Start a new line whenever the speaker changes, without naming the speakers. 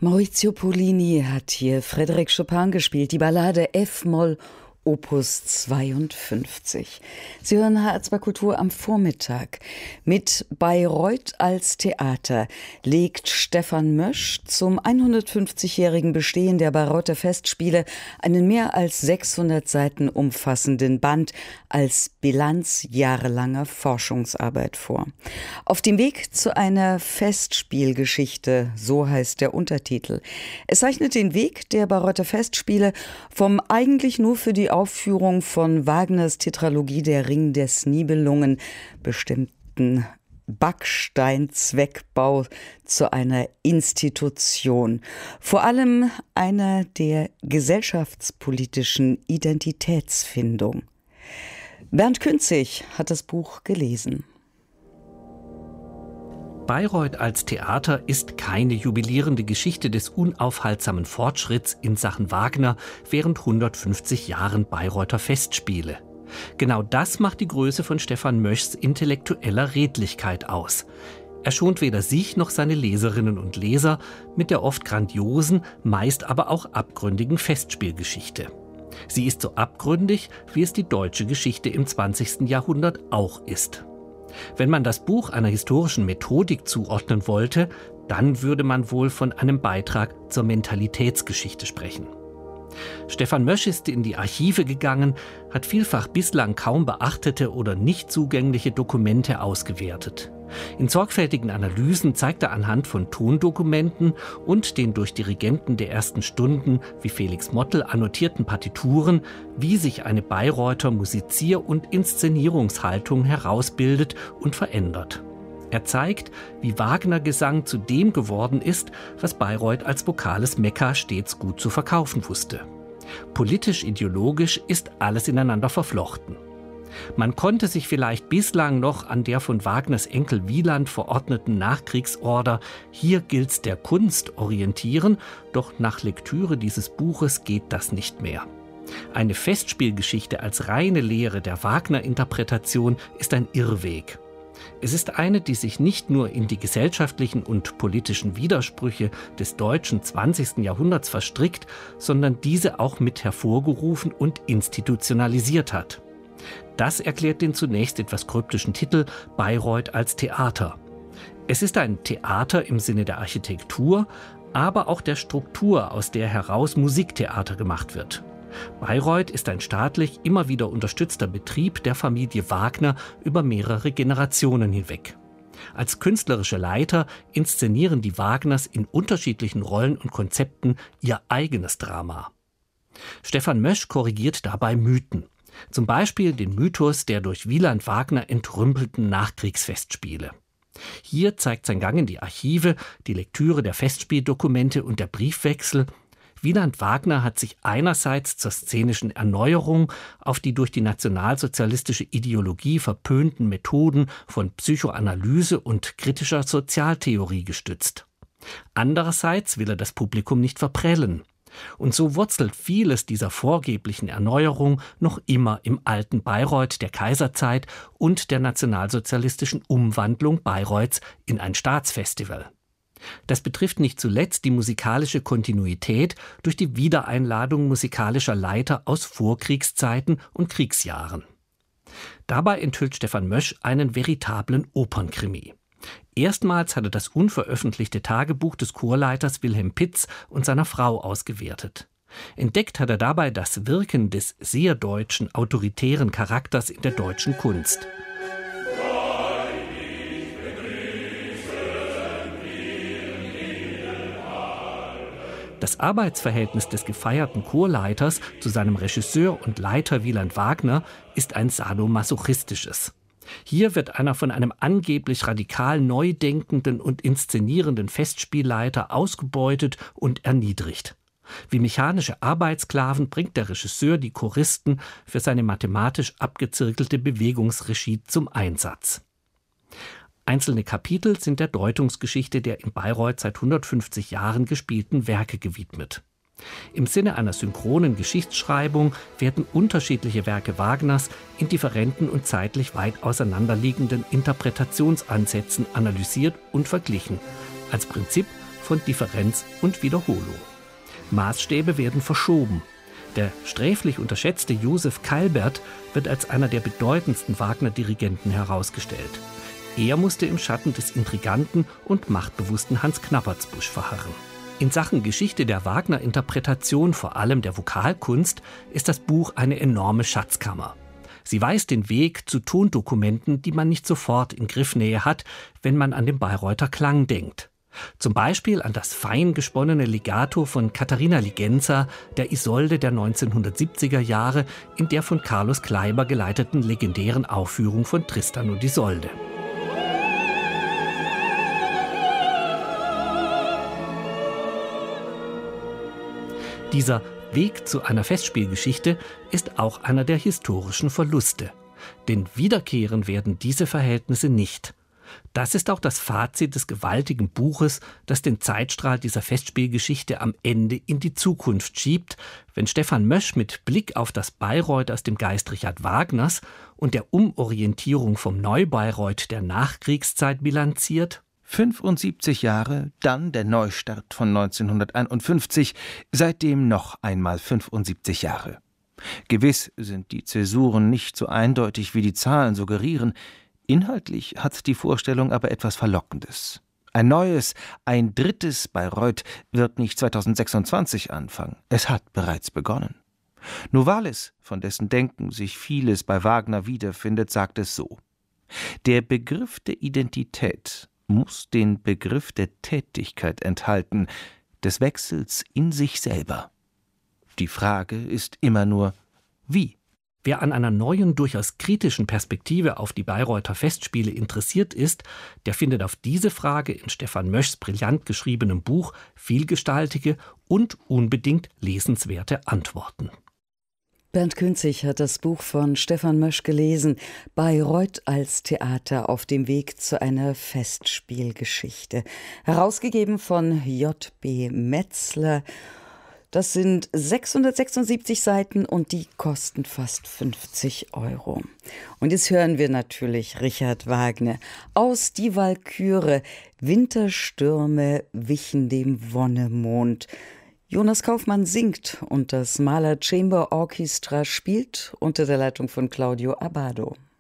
Maurizio Pollini hat hier Frédéric Chopin gespielt, die Ballade F-Moll Opus 52. Sie hören HR2 Kultur am Vormittag. Mit Bayreuth als Theater legt Stefan Mösch zum 150-jährigen Bestehen der Bayreuther Festspiele einen mehr als 600 Seiten umfassenden Band als Bilanz jahrelanger Forschungsarbeit vor. Auf dem Weg zu einer Festspielgeschichte, so heißt der Untertitel. Es zeichnet den Weg der Bayreuther Festspiele vom eigentlich nur für die Aufführung von Wagners Tetralogie Der Ring des Nibelungen bestimmten Backsteinzweckbau zu einer Institution, vor allem einer der gesellschaftspolitischen Identitätsfindung. Bernd Künzig hat das Buch gelesen.
Bayreuth als Theater ist keine jubilierende Geschichte des unaufhaltsamen Fortschritts in Sachen Wagner während 150 Jahren Bayreuther Festspiele. Genau das macht die Größe von Stefan Möschs intellektueller Redlichkeit aus. Er schont weder sich noch seine Leserinnen und Leser mit der oft grandiosen, meist aber auch abgründigen Festspielgeschichte. Sie ist so abgründig, wie es die deutsche Geschichte im 20. Jahrhundert auch ist. Wenn man das Buch einer historischen Methodik zuordnen wollte, dann würde man wohl von einem Beitrag zur Mentalitätsgeschichte sprechen. Stefan Mösch ist in die Archive gegangen, hat vielfach bislang kaum beachtete oder nicht zugängliche Dokumente ausgewertet. In sorgfältigen Analysen zeigt er anhand von Tondokumenten und den durch Dirigenten der ersten Stunden wie Felix Mottl annotierten Partituren, wie sich eine Bayreuther Musizier- und Inszenierungshaltung herausbildet und verändert. Er zeigt, wie Wagner-Gesang zu dem geworden ist, was Bayreuth als vokales Mekka stets gut zu verkaufen wusste. Politisch-ideologisch ist alles ineinander verflochten. Man konnte sich vielleicht bislang noch an der von Wagners Enkel Wieland verordneten Nachkriegsorder „Hier gilt's der Kunst" orientieren, doch nach Lektüre dieses Buches geht das nicht mehr. Eine Festspielgeschichte als reine Lehre der Wagner-Interpretation ist ein Irrweg. Es ist eine, die sich nicht nur in die gesellschaftlichen und politischen Widersprüche des deutschen 20. Jahrhunderts verstrickt, sondern diese auch mit hervorgerufen und institutionalisiert hat. Das erklärt den zunächst etwas kryptischen Titel Bayreuth als Theater. Es ist ein Theater im Sinne der Architektur, aber auch der Struktur, aus der heraus Musiktheater gemacht wird. Bayreuth ist ein staatlich immer wieder unterstützter Betrieb der Familie Wagner über mehrere Generationen hinweg. Als künstlerische Leiter inszenieren die Wagners in unterschiedlichen Rollen und Konzepten ihr eigenes Drama. Stefan Mösch korrigiert dabei Mythen. Zum Beispiel den Mythos der durch Wieland Wagner entrümpelten Nachkriegsfestspiele. Hier zeigt sein Gang in die Archive, die Lektüre der Festspieldokumente und der Briefwechsel. Wieland Wagner hat sich einerseits zur szenischen Erneuerung auf die durch die nationalsozialistische Ideologie verpönten Methoden von Psychoanalyse und kritischer Sozialtheorie gestützt. Andererseits will er das Publikum nicht verprellen. Und so wurzelt vieles dieser vorgeblichen Erneuerung noch immer im alten Bayreuth der Kaiserzeit und der nationalsozialistischen Umwandlung Bayreuths in ein Staatsfestival. Das betrifft nicht zuletzt die musikalische Kontinuität durch die Wiedereinladung musikalischer Leiter aus Vorkriegszeiten und Kriegsjahren. Dabei enthüllt Stefan Mösch einen veritablen Opernkrimi. Erstmals hat er das unveröffentlichte Tagebuch des Chorleiters Wilhelm Pitz und seiner Frau ausgewertet. Entdeckt hat er dabei das Wirken des sehr deutschen, autoritären Charakters in der deutschen Kunst. Das Arbeitsverhältnis des gefeierten Chorleiters zu seinem Regisseur und Leiter Wieland Wagner ist ein sadomasochistisches. Hier wird einer von einem angeblich radikal neu denkenden und inszenierenden Festspielleiter ausgebeutet und erniedrigt. Wie mechanische Arbeitssklaven bringt der Regisseur die Choristen für seine mathematisch abgezirkelte Bewegungsregie zum Einsatz. Einzelne Kapitel sind der Deutungsgeschichte der in Bayreuth seit 150 Jahren gespielten Werke gewidmet. Im Sinne einer synchronen Geschichtsschreibung werden unterschiedliche Werke Wagners in differenten und zeitlich weit auseinanderliegenden Interpretationsansätzen analysiert und verglichen. Als Prinzip von Differenz und Wiederholung. Maßstäbe werden verschoben. Der sträflich unterschätzte Josef Calbert wird als einer der bedeutendsten Wagner-Dirigenten herausgestellt. Er musste im Schatten des intriganten und machtbewussten Hans Knappertsbusch verharren. In Sachen Geschichte der Wagner-Interpretation, vor allem der Vokalkunst, ist das Buch eine enorme Schatzkammer. Sie weist den Weg zu Tondokumenten, die man nicht sofort in Griffnähe hat, wenn man an den Bayreuther Klang denkt. Zum Beispiel an das fein gesponnene Legato von Katharina Ligenza, der Isolde der 1970er Jahre, in der von Carlos Kleiber geleiteten legendären Aufführung von Tristan und Isolde. Dieser Weg zu einer Festspielgeschichte ist auch einer der historischen Verluste. Denn wiederkehren werden diese Verhältnisse nicht. Das ist auch das Fazit des gewaltigen Buches, das den Zeitstrahl dieser Festspielgeschichte am Ende in die Zukunft schiebt, wenn Stefan Mösch mit Blick auf das Bayreuth aus dem Geist Richard Wagners und der Umorientierung vom Neubayreuth der Nachkriegszeit bilanziert:
75 Jahre, dann der Neustart von 1951, seitdem noch einmal 75 Jahre. Gewiss sind die Zäsuren nicht so eindeutig, wie die Zahlen suggerieren. Inhaltlich hat die Vorstellung aber etwas Verlockendes. Ein neues, ein drittes Bayreuth wird nicht 2026 anfangen. Es hat bereits begonnen. Novalis, von dessen Denken sich vieles bei Wagner wiederfindet, sagt es so: Der Begriff der Identität muss den Begriff der Tätigkeit enthalten, des Wechsels in sich selber. Die Frage ist immer nur, wie?
Wer an einer neuen, durchaus kritischen Perspektive auf die Bayreuther Festspiele interessiert ist, der findet auf diese Frage in Stefan Möschs brillant geschriebenem Buch vielgestaltige und unbedingt lesenswerte Antworten.
Bernd Künzig hat das Buch von Stefan Mösch gelesen, Bayreuth als Theater auf dem Weg zu einer Festspielgeschichte. Herausgegeben von J.B. Metzler. Das sind 676 Seiten und die kosten fast 50 €. Und jetzt hören wir natürlich Richard Wagner aus Die Walküre. Winterstürme wichen dem Wonnemond. Jonas Kaufmann singt und das Mahler Chamber Orchestra spielt unter der Leitung von Claudio Abbado.